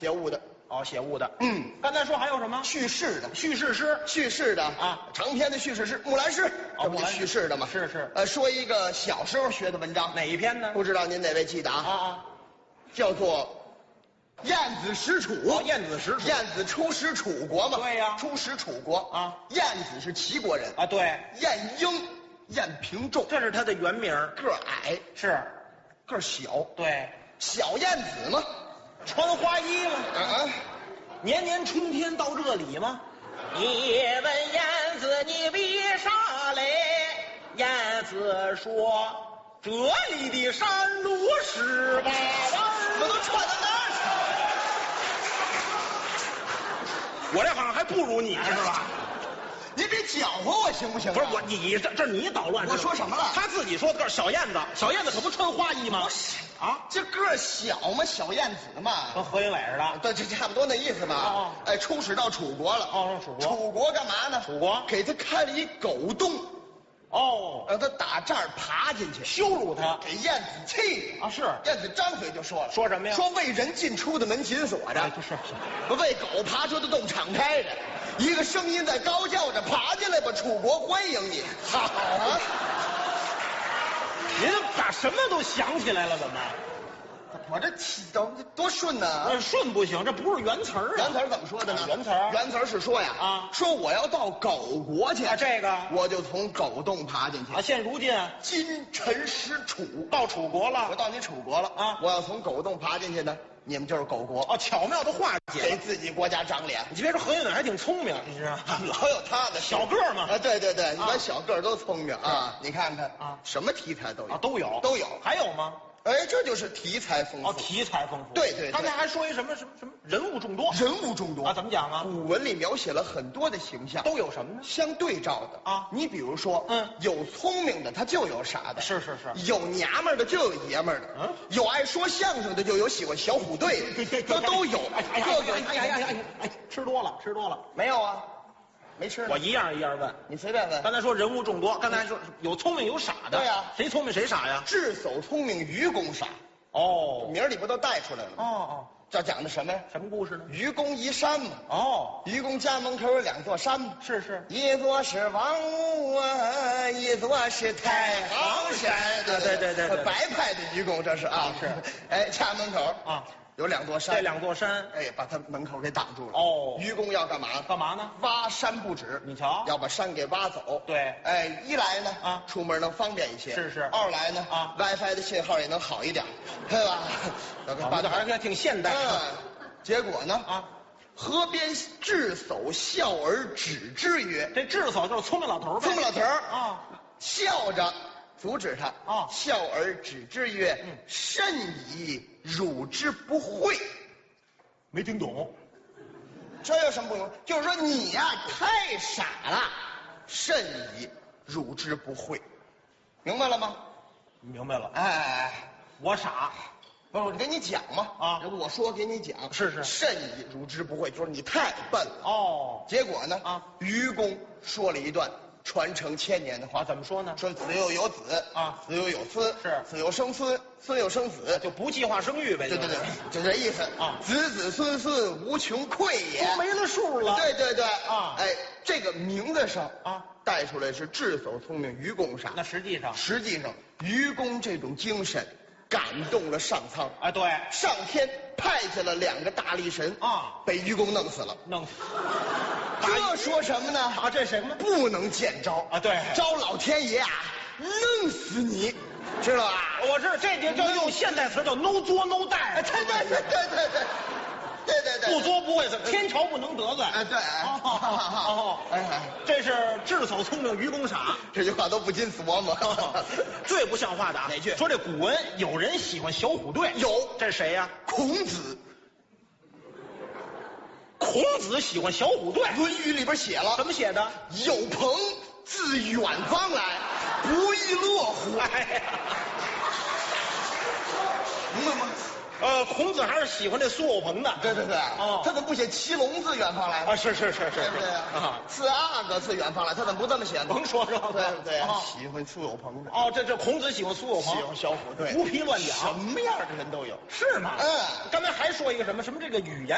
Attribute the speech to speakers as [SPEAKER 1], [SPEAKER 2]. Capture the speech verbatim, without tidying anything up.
[SPEAKER 1] 写物的。
[SPEAKER 2] 哦，写物的。
[SPEAKER 1] 嗯，
[SPEAKER 2] 刚才说还有什么？
[SPEAKER 1] 叙事的，
[SPEAKER 2] 叙事诗。
[SPEAKER 1] 叙事的
[SPEAKER 2] 啊，
[SPEAKER 1] 长篇的叙事诗，《木兰诗》，这不就叙事的吗？
[SPEAKER 2] 是是。
[SPEAKER 1] 呃，说一个小时候学的文章，
[SPEAKER 2] 哪一篇呢？
[SPEAKER 1] 不知道您哪位记得啊？
[SPEAKER 2] 啊啊，
[SPEAKER 1] 叫做《晏子使楚》。
[SPEAKER 2] 哦，晏子使楚。
[SPEAKER 1] 晏子出使楚国嘛？
[SPEAKER 2] 对呀，
[SPEAKER 1] 出使楚国
[SPEAKER 2] 啊。
[SPEAKER 1] 晏子是齐国人
[SPEAKER 2] 啊，对。
[SPEAKER 1] 晏婴，晏平仲，
[SPEAKER 2] 这是他的原名。
[SPEAKER 1] 个矮，
[SPEAKER 2] 是，
[SPEAKER 1] 个小，
[SPEAKER 2] 对，
[SPEAKER 1] 小晏子嘛，
[SPEAKER 2] 穿花衣嘛。
[SPEAKER 1] 啊。
[SPEAKER 2] 年年春天到这里吗？你问晏子你为啥来？晏子说：“这里的山路十八弯。”
[SPEAKER 1] 我都穿到哪
[SPEAKER 2] 儿去？我这好像还不如你是吧？
[SPEAKER 1] 你别搅和我行不行、啊？
[SPEAKER 2] 不是我，你这这你捣乱。
[SPEAKER 1] 我说什么了？
[SPEAKER 2] 他自己说个小燕子，小燕子可不穿花衣吗？啊，
[SPEAKER 1] 这个小嘛，小燕子嘛，
[SPEAKER 2] 跟何云伟似的。
[SPEAKER 1] 对，这差不多那意思嘛。
[SPEAKER 2] 哦，
[SPEAKER 1] 哎，出使到楚国了。
[SPEAKER 2] 哦，楚国。
[SPEAKER 1] 楚国干嘛呢？
[SPEAKER 2] 楚国
[SPEAKER 1] 给他开了一狗洞。
[SPEAKER 2] 哦，
[SPEAKER 1] 让他打这儿爬进去，
[SPEAKER 2] 羞辱他，
[SPEAKER 1] 给晏子气
[SPEAKER 2] 啊！是
[SPEAKER 1] 晏子张嘴就说了，
[SPEAKER 2] 说什么呀？
[SPEAKER 1] 说为人进出的门紧锁着，
[SPEAKER 2] 就是，
[SPEAKER 1] 为狗爬出的洞敞开着，一个声音在高叫着：“爬进来吧，楚国欢迎你！”好啊！
[SPEAKER 2] 您咋什么都想起来了？怎么？
[SPEAKER 1] 我这气都多顺呢！
[SPEAKER 2] 那顺不行，这不是原词儿啊。
[SPEAKER 1] 原词儿怎么说的呢？
[SPEAKER 2] 原词儿，
[SPEAKER 1] 原词儿是说呀，啊，说我要到狗国去，
[SPEAKER 2] 啊，这个
[SPEAKER 1] 我就从狗洞爬进去。
[SPEAKER 2] 啊，现如今
[SPEAKER 1] 今臣使楚，
[SPEAKER 2] 到楚国了，
[SPEAKER 1] 我到你楚国了啊，我要从狗洞爬进去呢，你们就是狗国。
[SPEAKER 2] 哦，巧妙的化解，
[SPEAKER 1] 给自己国家长脸。
[SPEAKER 2] 你别说何云伟还挺聪明，你知道吗？
[SPEAKER 1] 老有他的
[SPEAKER 2] 小个儿嘛。
[SPEAKER 1] 啊，对对对，一般小个儿都聪明啊。你看看
[SPEAKER 2] 啊，
[SPEAKER 1] 什么题材都有
[SPEAKER 2] 啊，都有
[SPEAKER 1] 都有。
[SPEAKER 2] 还有吗？
[SPEAKER 1] 哎，这就是题材丰富
[SPEAKER 2] 哦，题材丰富。
[SPEAKER 1] 对对，
[SPEAKER 2] 刚才还说一什么什么什么人物众多，
[SPEAKER 1] 人物众多
[SPEAKER 2] 啊？怎么讲啊？
[SPEAKER 1] 古文里描写了很多的形象，
[SPEAKER 2] 都有什么呢？
[SPEAKER 1] 相对照的
[SPEAKER 2] 啊。
[SPEAKER 1] 你比如说，嗯，有聪明的，他就有傻的，
[SPEAKER 2] 是是是，
[SPEAKER 1] 有娘们儿的就有爷们儿的，嗯，有爱说相声的就有喜欢小虎队的，这都有。
[SPEAKER 2] 哎呀呀呀呀呀！哎，吃多了，吃多了，
[SPEAKER 1] 没有啊？没吃，
[SPEAKER 2] 我一样一样问，
[SPEAKER 1] 你随便问。
[SPEAKER 2] 刚才说人物众多，刚才说有聪明有傻的，
[SPEAKER 1] 对呀，
[SPEAKER 2] 谁聪明谁傻呀？
[SPEAKER 1] 智叟聪明，愚公傻。
[SPEAKER 2] 哦，
[SPEAKER 1] 名里不都带出来了吗？
[SPEAKER 2] 哦哦，
[SPEAKER 1] 这讲的什么呀？
[SPEAKER 2] 什么故事呢？
[SPEAKER 1] 愚公移山嘛。
[SPEAKER 2] 哦，
[SPEAKER 1] 愚公家门口有两座山嘛。
[SPEAKER 2] 是是，
[SPEAKER 1] 一座是王屋啊，一座是太行山。
[SPEAKER 2] 对对对对对，
[SPEAKER 1] 白派的愚公这是啊。
[SPEAKER 2] 是，
[SPEAKER 1] 哎，家门口
[SPEAKER 2] 啊
[SPEAKER 1] 有两座山，
[SPEAKER 2] 这两座山，
[SPEAKER 1] 哎，把他门口给挡住了。
[SPEAKER 2] 哦，
[SPEAKER 1] 愚公要干嘛？
[SPEAKER 2] 干嘛呢？
[SPEAKER 1] 挖山不止。
[SPEAKER 2] 你瞧，
[SPEAKER 1] 要把山给挖走。
[SPEAKER 2] 对，
[SPEAKER 1] 哎，一来呢，
[SPEAKER 2] 啊，
[SPEAKER 1] 出门能方便一些。
[SPEAKER 2] 是是。
[SPEAKER 1] 二来呢，
[SPEAKER 2] 啊
[SPEAKER 1] ，WiFi 的信号也能好一点，对吧？
[SPEAKER 2] 把这还是挺现代。
[SPEAKER 1] 嗯，结果呢？
[SPEAKER 2] 啊，
[SPEAKER 1] 河边智叟笑而止之曰：“
[SPEAKER 2] 这智叟就是聪明老头呗。
[SPEAKER 1] 聪明老头儿
[SPEAKER 2] 啊，
[SPEAKER 1] 笑着阻止他
[SPEAKER 2] 啊，
[SPEAKER 1] 笑而止之曰：‘
[SPEAKER 2] 嗯，
[SPEAKER 1] 甚矣，汝之不会。’
[SPEAKER 2] 没听懂。
[SPEAKER 1] 这有什么不懂？就是说你呀、啊、太傻了，甚矣，汝之不会。明白了吗？
[SPEAKER 2] 明白了。
[SPEAKER 1] 哎，
[SPEAKER 2] 我傻。”
[SPEAKER 1] 不是我跟你讲嘛
[SPEAKER 2] 啊！
[SPEAKER 1] 我说给你讲，
[SPEAKER 2] 是是，
[SPEAKER 1] 甚矣，汝之不会，就是你太笨了
[SPEAKER 2] 哦。
[SPEAKER 1] 结果呢？
[SPEAKER 2] 啊，
[SPEAKER 1] 愚公说了一段传承千年的话，
[SPEAKER 2] 怎么说呢？
[SPEAKER 1] 说子又有子
[SPEAKER 2] 啊，
[SPEAKER 1] 子又有孙，
[SPEAKER 2] 是
[SPEAKER 1] 子又生孙，孙又生子，
[SPEAKER 2] 就不计划生育呗。
[SPEAKER 1] 对对对，就这意思
[SPEAKER 2] 啊。
[SPEAKER 1] 子子孙孙无穷匮也，
[SPEAKER 2] 都没了数了。
[SPEAKER 1] 对对对
[SPEAKER 2] 啊，
[SPEAKER 1] 哎，这个名字上
[SPEAKER 2] 啊
[SPEAKER 1] 带出来是智叟聪明，愚公傻。
[SPEAKER 2] 那实际上，
[SPEAKER 1] 实际上愚公这种精神。感动了上苍
[SPEAKER 2] 啊！对，
[SPEAKER 1] 上天派下了两个大力神
[SPEAKER 2] 啊，
[SPEAKER 1] 被愚公弄死了。
[SPEAKER 2] 弄死，
[SPEAKER 1] 这说什么呢？
[SPEAKER 2] 啊，这什么
[SPEAKER 1] 不能见招
[SPEAKER 2] 啊？对，
[SPEAKER 1] 招老天爷啊，弄死你，知道吧？
[SPEAKER 2] 我知道，这就叫用现代词叫 no 作 no die。
[SPEAKER 1] 对对对对对对。对对对，
[SPEAKER 2] 不作不会死，天朝不能得罪。
[SPEAKER 1] 哎，对，
[SPEAKER 2] 哦，哎，这是智叟聪明，愚公傻，
[SPEAKER 1] 这句话都不禁琢磨。
[SPEAKER 2] 最不像话的啊，
[SPEAKER 1] 哪句？
[SPEAKER 2] 说这古文有人喜欢小虎队，
[SPEAKER 1] 有，
[SPEAKER 2] 这是谁呀？
[SPEAKER 1] 孔子。
[SPEAKER 2] 孔子喜欢小虎队，《
[SPEAKER 1] 论语》里边写了，
[SPEAKER 2] 怎么写的？
[SPEAKER 1] 有朋自远方来，不亦乐乎。
[SPEAKER 2] 哎，
[SPEAKER 1] 明白吗？
[SPEAKER 2] 呃，孔子还是喜欢这苏有朋的。
[SPEAKER 1] 对对对，
[SPEAKER 2] 哦，
[SPEAKER 1] 他怎么不写七龙自远方来
[SPEAKER 2] 啊？是是是是，
[SPEAKER 1] 对不对啊？四阿哥自远方来，他怎么不这么写呢？
[SPEAKER 2] 甭说这个，
[SPEAKER 1] 对不对？喜欢苏有朋的。
[SPEAKER 2] 哦，这这孔子喜欢苏有朋，
[SPEAKER 1] 喜欢小虎队，
[SPEAKER 2] 胡皮乱讲，
[SPEAKER 1] 什么样的人都有，
[SPEAKER 2] 是吗？
[SPEAKER 1] 嗯，
[SPEAKER 2] 刚才还说一个什么什么这个语言。